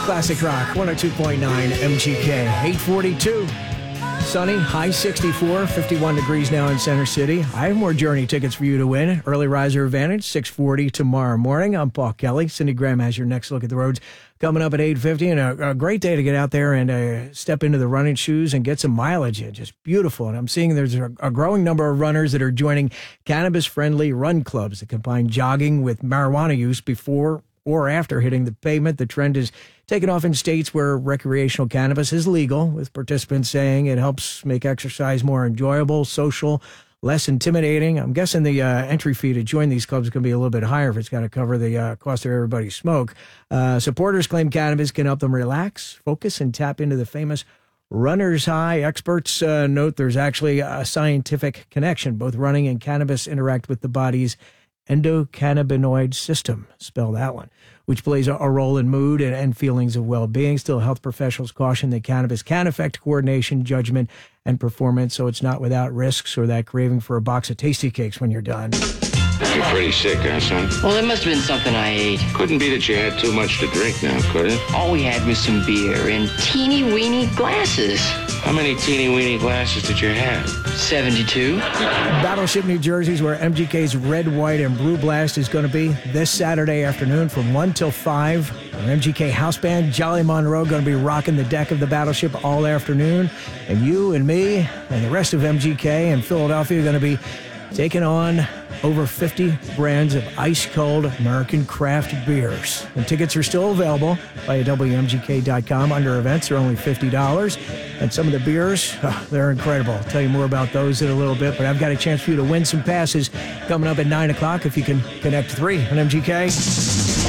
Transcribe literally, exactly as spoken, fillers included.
Classic Rock, one oh two point nine M G K, eight forty-two. Sunny, high sixty-four, fifty-one degrees now in Center City. I have more Journey tickets for you to win. Early riser advantage, six forty tomorrow morning. I'm Paul Kelly. Cindy Graham has your next look at the roads coming up at eight fifty. And a, a great day to get out there and uh, step into the running shoes and get some mileage in. Just beautiful. And I'm seeing there's a, a growing number of runners that are joining cannabis-friendly run clubs that combine jogging with marijuana use before or after hitting the pavement. The trend is taken off in states where recreational cannabis is legal, with participants saying it helps make exercise more enjoyable, social, less intimidating. I'm guessing the uh, entry fee to join these clubs is going to be a little bit higher if it's got to cover the uh, cost of everybody's smoke. Uh, supporters claim cannabis can help them relax, focus, and tap into the famous runner's high. Experts uh, note there's actually a scientific connection. Both running and cannabis interact with the body's endocannabinoid system, spell that one, which plays a role in mood and, and feelings of well-being. Still, health professionals caution that cannabis can affect coordination, judgment, and performance, so it's not without risks or that craving for a box of tasty cakes when you're done. You're pretty sick, huh, son? Well, it must have been something I ate. Couldn't be that you had too much to drink now, could it? All we had was some beer in teeny-weeny glasses. How many teeny-weeny glasses did you have? seventy-two. Battleship, New Jersey is where M G K's Red, White, and Blue Blast is going to be this Saturday afternoon from one till five. Our M G K house band, Jolly Monroe, going to be rocking the deck of the Battleship all afternoon. And you and me and the rest of M G K and Philadelphia are going to be taking on over fifty brands of ice-cold American craft beers. And tickets are still available via W M G K dot com. Under events, they're only fifty dollars. And some of the beers, oh, they're incredible. I'll tell you more about those in a little bit. But I've got a chance for you to win some passes coming up at nine o'clock if you can connect three on M G K.